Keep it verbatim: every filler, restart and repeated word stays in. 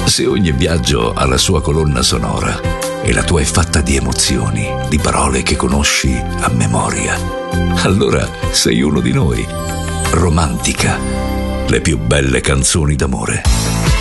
Se ogni viaggio ha la sua colonna sonora e la tua è fatta di emozioni, di parole che conosci a memoria, allora sei uno di noi. Romantica, le più belle canzoni d'amore.